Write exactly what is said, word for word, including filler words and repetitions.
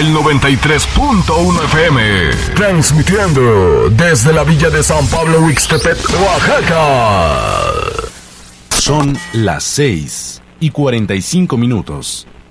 el noventa y tres punto uno F M, transmitiendo desde la villa de San Pablo Huixtepec, Oaxaca. Son las seis y cuarenta y cinco minutos.